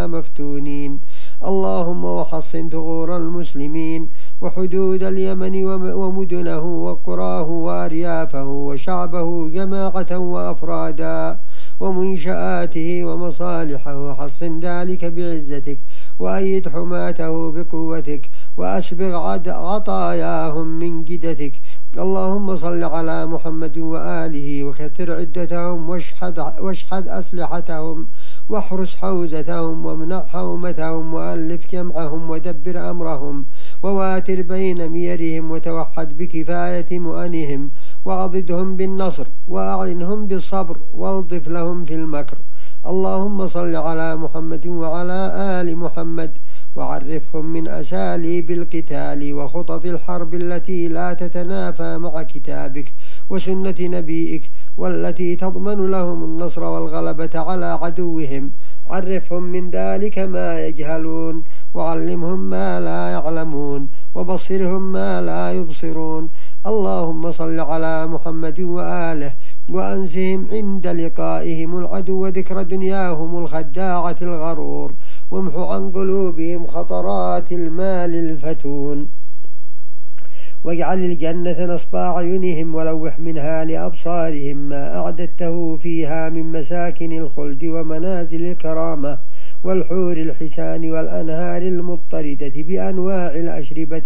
مفتونين. اللهم وحصن ثغور المسلمين وحدود اليمن ومدنه وقراه وأريافه وشعبه جماعة وأفرادا ومنشآته ومصالحه. حصن ذلك بعزتك وأيد حماته بقوتك وأسبغ عطاياهم من جدتك. اللهم صل على محمد وآله وكثر عدتهم واشحذ أسلحتهم واحرس حوزتهم وامنع حومتهم وألف جمعهم ودبر أمرهم وواتر بين ميرهم وتوحد بكفاية مؤنهم وعضدهم بالنصر وأعنهم بالصبر والطف لهم في المكر. اللهم صل على محمد وعلى آل محمد وعرفهم من أساليب القتال وخطط الحرب التي لا تتنافى مع كتابك وسنة نبيك والتي تضمن لهم النصر والغلبة على عدوهم. عرفهم من ذلك ما يجهلون وعلمهم ما لا يعلمون وبصرهم ما لا يبصرون. اللهم صل على محمد وآله وأنسهم عند لقائهم العدو ذكر دنياهم الخداعة الغرور وامحو عن قلوبهم خطرات المال الفتون واجعل الجنة نصب أعينهم ولوح منها لأبصارهم ما أعددته فيها من مساكن الخلد ومنازل الكرامة والحور الحسان والأنهار المضطردة بأنواع الأشربة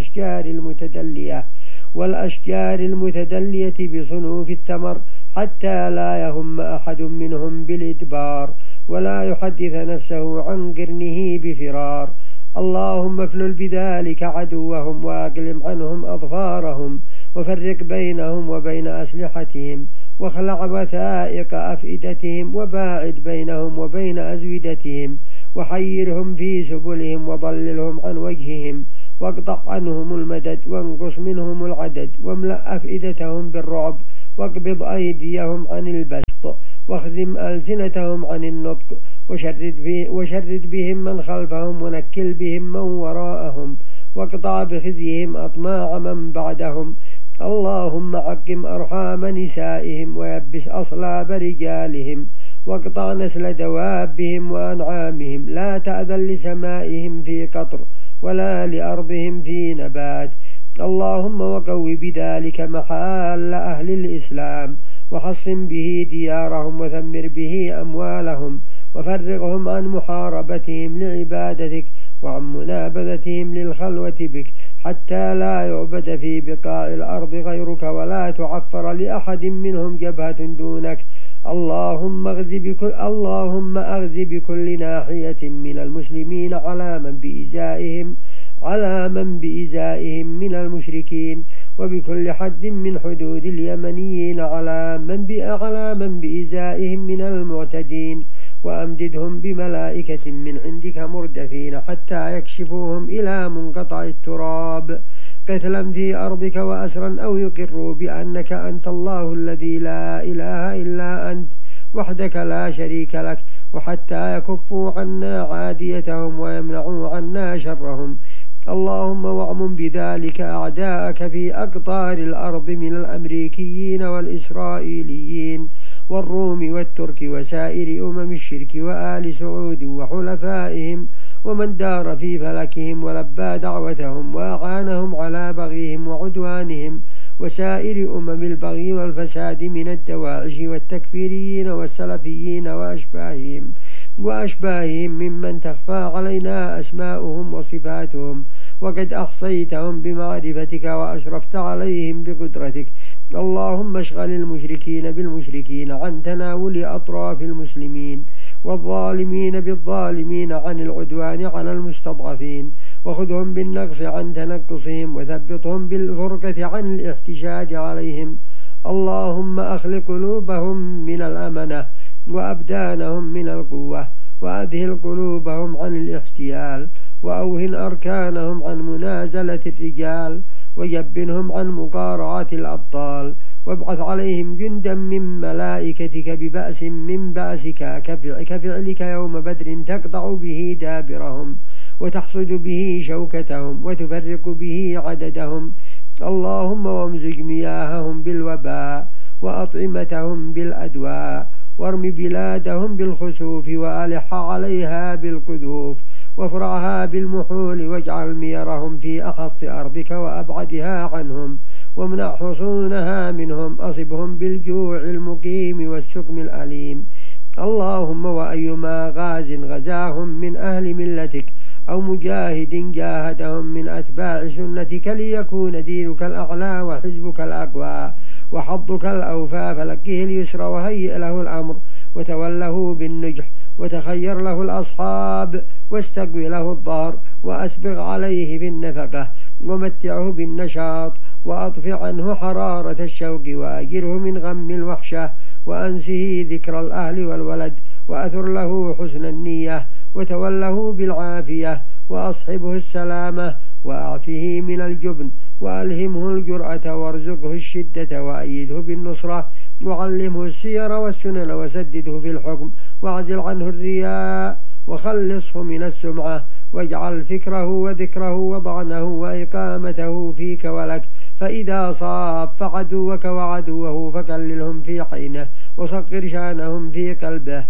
والأشجار المتدلية بصنوف الثمر حتى لا يهم أحد منهم بالإدبار ولا يحدث نفسه عن قرنه بفرار. اللهم افلل بذلك عدوهم وأقلم عنهم أظفارهم وفرق بينهم وبين أسلحتهم واخلع وثائق أفئدتهم وباعد بينهم وبين أزودتهم وحيرهم في سبلهم وضللهم عن وجههم واقطع عنهم المدد وانقص منهم العدد واملأ أفئدتهم بالرعب واقبض أيديهم عن البسط واخزم ألسنتهم عن النطق وشرد بهم من خلفهم ونكل بهم من وراءهم واقطع بخزيهم أطماع من بعدهم. اللهم عقم أرحام نسائهم ويبس أصلاب رجالهم واقطع نسل دوابهم وأنعامهم. لا تأذن لسمائهم في قطر ولا لأرضهم في نبات. اللهم وقو بذلك محال أهل الإسلام وحصن به ديارهم وثمر به أموالهم وفرغهم عن محاربتهم لعبادتك وعن منابذتهم للخلوة بك حتى لا يعبد في بقاع الأرض غيرك ولا تعفر لأحد منهم جبهة دونك. اللهم أغز بكل ناحية من المسلمين على من بإزائهم من المشركين وبكل حد من حدود اليمنيين على من بإزائهم من المعتدين وأمددهم بملائكة من عندك مردفين حتى يكشفوهم إلى منقطع التراب قتلا في أرضك وأسرا أو يقروا بأنك أنت الله الذي لا إله إلا أنت وحدك لا شريك لك وحتى يكفوا عنا عاديتهم ويمنعوا عنا شرهم. اللهم واعمم بذلك أعداءك في أقطار الأرض من الأمريكيين والإسرائيليين والروم والترك وسائر أمم الشرك وآل سعود وحلفائهم ومن دار في فلكهم ولبى دعوتهم وأعانهم على بغيهم وعدوانهم وسائر أمم البغي والفساد من الدواعش والتكفيريين والسلفيين وأشباههم ممن تخفى علينا أسماؤهم وصفاتهم وقد أحصيتهم بمعرفتك وأشرفت عليهم بقدرتك. اللهم اشغل المشركين بالمشركين عن تناول أطراف المسلمين والظالمين بالظالمين عن العدوان على المستضعفين وخذهم بالنقص عن تنقصهم وثبتهم بالفرقة عن الاحتشاد عليهم. اللهم أخلق قلوبهم من الأمنة وأبدانهم من القوة وأذهل قلوبهم عن الاحتيال وأوهن أركانهم عن منازلة الرجال وجبنهم عن مقارعة الأبطال وابعث عليهم جندا من ملائكتك ببأس من بأسك كفعلك يوم بدر تقطع به دابرهم وتحصد به شوكتهم وتفرق به عددهم. اللهم وامزج مياههم بالوباء وأطعمتهم بالأدواء وارم بلادهم بالخسوف وألح عليها بالكذوف وافرعها بالمحول واجعل ميرهم في أخص أرضك وأبعدها عنهم وامنع حصونها منهم أصبهم بالجوع المقيم والسقم الأليم. اللهم وأيما غاز غزاهم من أهل ملتك أو مجاهد جاهدهم من أتباع سنتك ليكون دينك الأعلى وحزبك الأقوى وحظك الأوفى فلقه اليسر وهيئ له الأمر وتوله بالنجح وتخير له الأصحاب واستقوي له الظهر وأسبغ عليه بالنفقة ومتعه بالنشاط وأطفئ عنه حرارة الشوق وأجره من غم الوحشة وأنسه ذكر الأهل والولد وأثر له حسن النية وتوله بالعافية وأصحبه السلامة وأعفه من الجبن وألهمه الجرأة وارزقه الشدة وأيده بالنصرة وعلمه السير والسنن وسدده في الحكم واعزل عنه الرياء وخلصه من السمعة واجعل فكره وذكره وضعنه وإقامته فيك ولك فإذا صاف عدوك وعدوه فكللهم في عينه وصغر شانهم في قلبه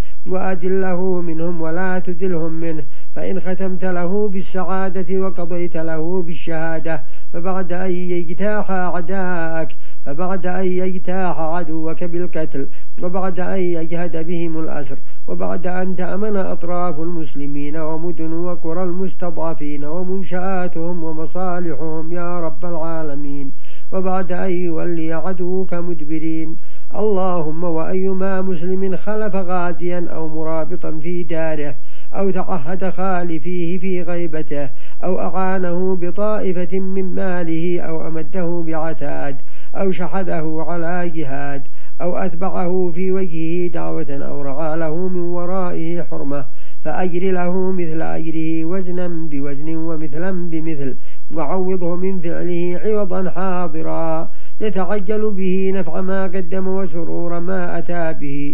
وأدله منهم ولا تدلهم منه فإن ختمت له بالسعادة وقضيت له بالشهادة فبعد أن يجتاح أعداءك فبعد أن يجتاح عدوك بالقتل وبعد أن يجهد بهم الأسر وبعد أن تأمن أطراف المسلمين ومدن وقرى المستضعفين ومنشآتهم ومصالحهم يا رب العالمين وبعد أن يولي عدوك مدبرين. اللهم وأيما مسلم خلف غازيا أو مرابطا في داره أو تعهد خالفيه في غيبته أو أعانه بطائفة من ماله أو أمده بعتاد أو شحذه على جهاد أو أتبعه في وجهه دعوة أو رعى له من ورائه حرمة فأجر له مثل أجره وزنا بوزن ومثلا بمثل وعوضه من فعله عوضا حاضرا يتعجل به نفع ما قدم وسرور ما أتى به